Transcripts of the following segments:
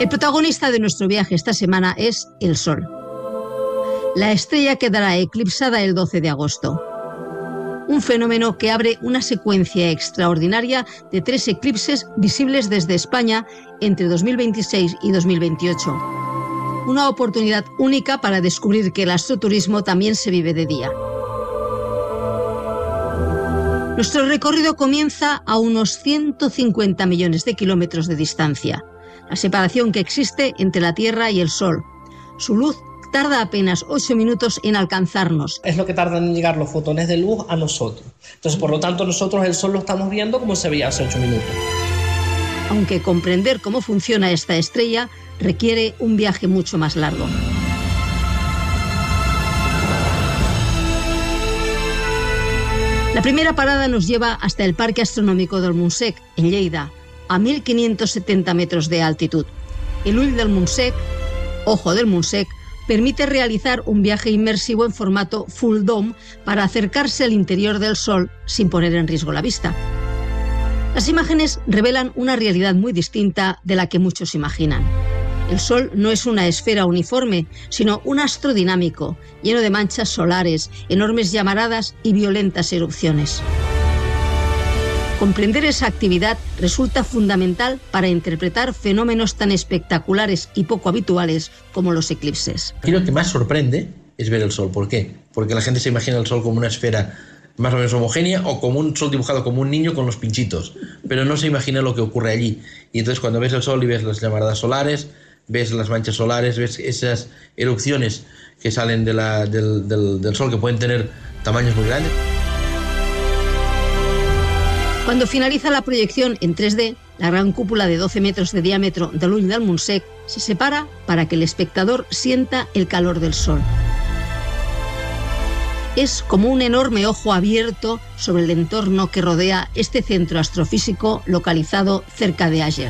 El protagonista de nuestro viaje esta semana es el Sol. La estrella quedará eclipsada el 12 de agosto. Un fenómeno que abre una secuencia extraordinaria de 3 eclipses visibles desde España entre 2026 y 2028. Una oportunidad única para descubrir que el astroturismo también se vive de día. Nuestro recorrido comienza a unos 150 millones de kilómetros de distancia, la separación que existe entre la Tierra y el Sol. Su luz tarda apenas 8 minutos en alcanzarnos. Es lo que tardan en llegar los fotones de luz a nosotros. Entonces, por lo tanto, nosotros el Sol lo estamos viendo como se veía hace 8 minutos. Aunque comprender cómo funciona esta estrella requiere un viaje mucho más largo. La primera parada nos lleva hasta el Parque Astronómico del Montsec, en Lleida, a 1.570 metros de altitud. El Ull del Montsec, Ojo del Montsec, permite realizar un viaje inmersivo en formato full dome para acercarse al interior del Sol sin poner en riesgo la vista. Las imágenes revelan una realidad muy distinta de la que muchos imaginan. El Sol no es una esfera uniforme, sino un astro dinámico, lleno de manchas solares, enormes llamaradas y violentas erupciones. Comprender esa actividad resulta fundamental para interpretar fenómenos tan espectaculares y poco habituales como los eclipses. Aquí lo que más sorprende es ver el Sol. ¿Por qué? Porque la gente se imagina el Sol como una esfera más o menos homogénea o como un Sol dibujado como un niño con los pinchitos, pero no se imagina lo que ocurre allí. Y entonces cuando ves el Sol y ves las llamaradas solares, ves las manchas solares, ves esas erupciones que salen del Sol que pueden tener tamaños muy grandes. Cuando finaliza la proyección en 3D, la gran cúpula de 12 metros de diámetro del Ull del Montsec se separa para que el espectador sienta el calor del Sol. Es como un enorme ojo abierto sobre el entorno que rodea este centro astrofísico localizado cerca de Àger.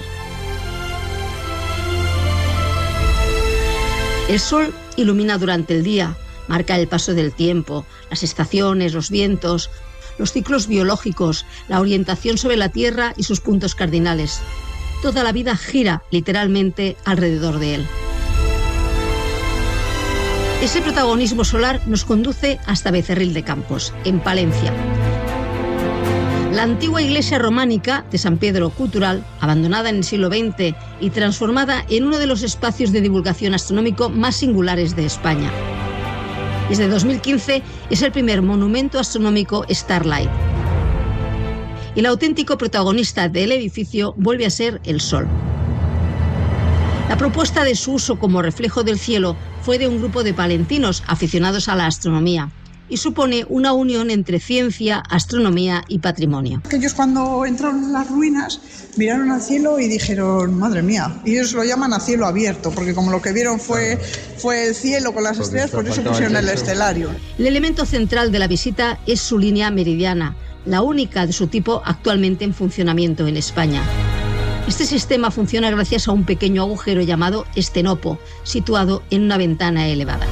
El Sol ilumina durante el día, marca el paso del tiempo, las estaciones, los vientos, los ciclos biológicos, la orientación sobre la Tierra y sus puntos cardinales. Toda la vida gira literalmente alrededor de él. Ese protagonismo solar nos conduce hasta Becerril de Campos, en Palencia. La antigua iglesia románica de San Pedro Cultural, abandonada en el siglo XX y transformada en uno de los espacios de divulgación astronómico más singulares de España. Desde 2015 es el primer monumento astronómico Starlight. El auténtico protagonista del edificio vuelve a ser el Sol. La propuesta de su uso como reflejo del cielo fue de un grupo de palentinos aficionados a la astronomía y supone una unión entre ciencia, astronomía y patrimonio. Ellos cuando entraron en las ruinas miraron al cielo y dijeron, madre mía, y ellos lo llaman a cielo abierto, porque como lo que vieron fue el cielo con las estrellas, por eso pusieron el estelario. El elemento central de la visita es su línea meridiana, la única de su tipo actualmente en funcionamiento en España. Este sistema funciona gracias a un pequeño agujero llamado estenopo, situado en una ventana elevada.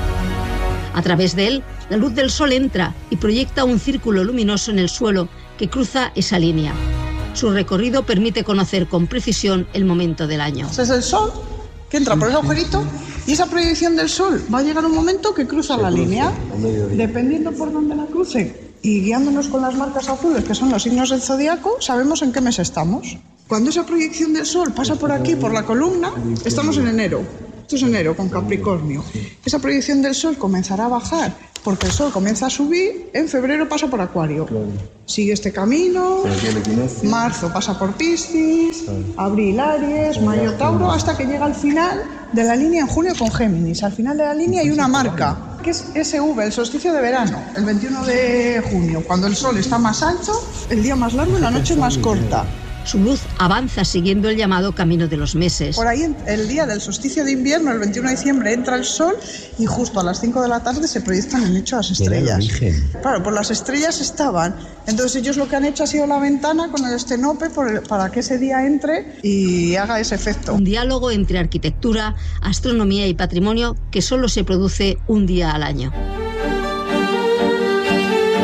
A través de él, la luz del Sol entra y proyecta un círculo luminoso en el suelo que cruza esa línea. Su recorrido permite conocer con precisión el momento del año. Es el Sol que entra por ese agujerito y esa proyección del Sol va a llegar un momento que cruza la línea. Dependiendo por dónde la cruce y guiándonos con las marcas azules, que son los signos del zodiaco, sabemos en qué mes estamos. Cuando esa proyección del Sol pasa por aquí, por la columna, estamos en enero. Esto es enero con Capricornio. Esa proyección del Sol comenzará a bajar porque el Sol comienza a subir, en febrero pasa por Acuario. Sigue este camino, marzo pasa por Piscis, abril Aries, mayo Tauro, hasta que llega al final de la línea en junio con Géminis. Al final de la línea hay una marca, que es SV, el solsticio de verano, el 21 de junio, cuando el Sol está más alto, el día más largo y la noche más corta. Su luz avanza siguiendo el llamado camino de los meses. Por ahí, el día del solsticio de invierno, el 21 de diciembre, entra el Sol y justo a las 5 de la tarde se proyectan en hecho las estrellas. Claro, pues las estrellas estaban. Entonces ellos lo que han hecho ha sido la ventana con el estenope para que ese día entre y haga ese efecto. Un diálogo entre arquitectura, astronomía y patrimonio que solo se produce un día al año.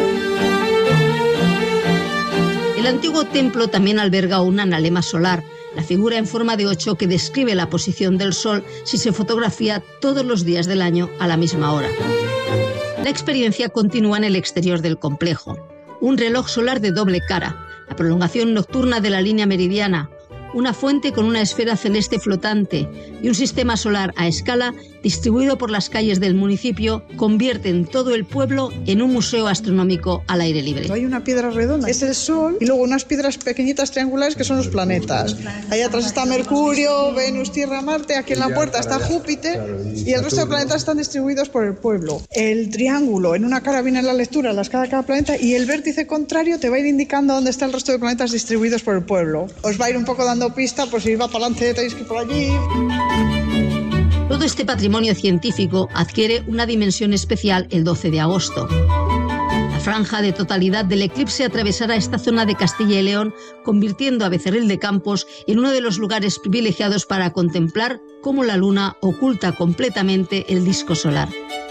El antiguo templo también alberga un analema solar la figura en forma de 8 que describe la posición del Sol si se fotografía todos los días del año a la misma hora. La experiencia continúa en el exterior del complejo. Un reloj solar de doble cara, la prolongación nocturna de la línea meridiana, una fuente con una esfera celeste flotante y un sistema solar a escala distribuido por las calles del municipio convierten todo el pueblo en un museo astronómico al aire libre. Hay una piedra redonda, es el Sol, y luego unas piedras pequeñitas triangulares que son los planetas. Ahí atrás está Mercurio, Venus, Tierra, Marte, aquí en la puerta está Júpiter y el resto de planetas están distribuidos por el pueblo. El triángulo, en una cara viene la lectura, la escala de cada planeta, y el vértice contrario te va a ir indicando dónde está el resto de planetas distribuidos por el pueblo. Os va a ir un poco dando pista, por si va para adelante tenéis que ir por allí. Todo este patrimonio científico adquiere una dimensión especial el 12 de agosto. La franja de totalidad del eclipse atravesará esta zona de Castilla y León, convirtiendo a Becerril de Campos en uno de los lugares privilegiados para contemplar cómo la luna oculta completamente el disco solar.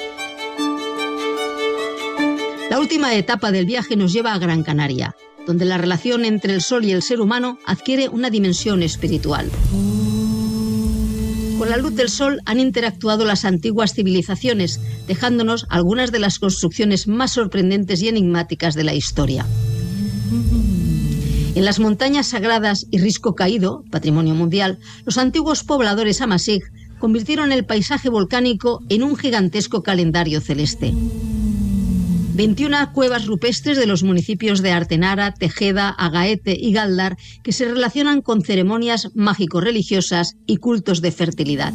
La última etapa del viaje nos lleva a Gran Canaria, donde la relación entre el Sol y el ser humano adquiere una dimensión espiritual. Con la luz del Sol han interactuado las antiguas civilizaciones, dejándonos algunas de las construcciones más sorprendentes y enigmáticas de la historia. En las montañas sagradas y Risco Caído, patrimonio mundial, los antiguos pobladores Amasig convirtieron el paisaje volcánico en un gigantesco calendario celeste. 21 cuevas rupestres de los municipios de Artenara, Tejeda, Agaete y Galdar que se relacionan con ceremonias mágico-religiosas y cultos de fertilidad.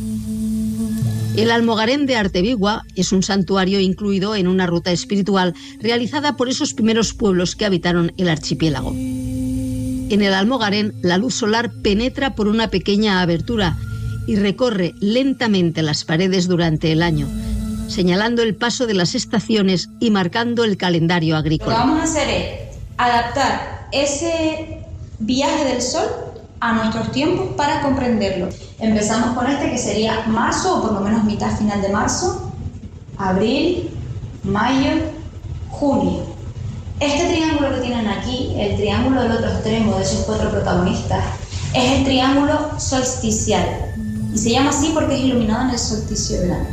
El Almogarén de Artebigua es un santuario incluido en una ruta espiritual realizada por esos primeros pueblos que habitaron el archipiélago. En el Almogarén, la luz solar penetra por una pequeña abertura y recorre lentamente las paredes durante el año, señalando el paso de las estaciones y marcando el calendario agrícola. Lo que vamos a hacer es adaptar ese viaje del Sol a nuestros tiempos para comprenderlo. Empezamos con este que sería marzo, o por lo menos mitad final de marzo, abril, mayo, junio. Este triángulo que tienen aquí, el triángulo del otro extremo de esos 4 protagonistas, es el triángulo solsticial. Y se llama así porque es iluminado en el solsticio de verano.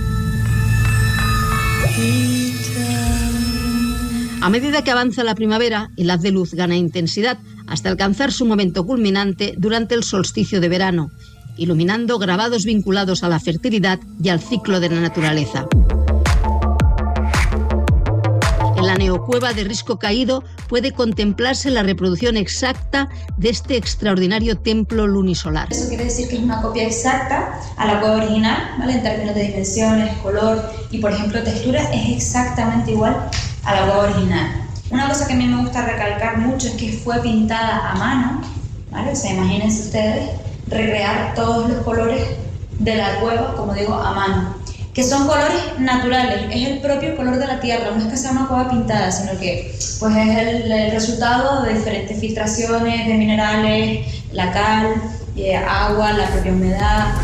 A medida que avanza la primavera, el haz de luz gana intensidad hasta alcanzar su momento culminante durante el solsticio de verano, iluminando grabados vinculados a la fertilidad y al ciclo de la naturaleza. En la neocueva de Risco Caído puede contemplarse la reproducción exacta de este extraordinario templo lunisolar. Eso quiere decir que es una copia exacta a la cueva original, ¿vale? En términos de dimensiones, color y, por ejemplo, textura, es exactamente igual a la cueva original. Una cosa que a mí me gusta recalcar mucho es que fue pintada a mano, ¿vale? O sea, imagínense ustedes recrear todos los colores de la cueva, como digo, a mano, que son colores naturales, es el propio color de la tierra, no es que sea una cueva pintada, sino que pues es el resultado de diferentes filtraciones de minerales, la cal, agua, la propia humedad.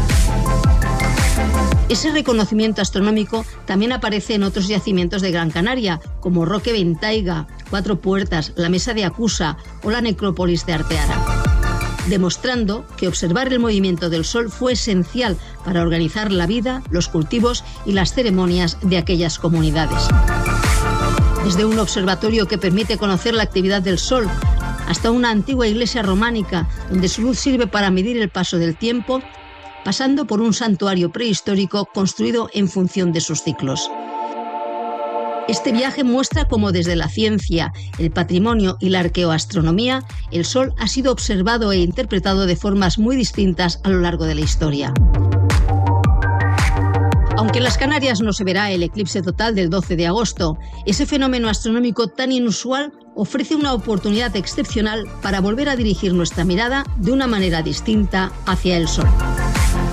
Ese reconocimiento astronómico también aparece en otros yacimientos de Gran Canaria, como Roque Ventaiga, Cuatro Puertas, la Mesa de Acusa o la necrópolis de Arteara, demostrando que observar el movimiento del Sol fue esencial para organizar la vida, los cultivos y las ceremonias de aquellas comunidades. Desde un observatorio que permite conocer la actividad del Sol, hasta una antigua iglesia románica donde su luz sirve para medir el paso del tiempo, pasando por un santuario prehistórico construido en función de sus ciclos. Este viaje muestra cómo desde la ciencia, el patrimonio y la arqueoastronomía, el Sol ha sido observado e interpretado de formas muy distintas a lo largo de la historia. Aunque en las Canarias no se verá el eclipse total del 12 de agosto, ese fenómeno astronómico tan inusual ofrece una oportunidad excepcional para volver a dirigir nuestra mirada de una manera distinta hacia el Sol.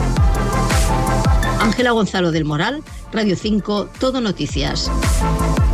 Ángela Gonzalo del Moral, Radio 5, Todo Noticias.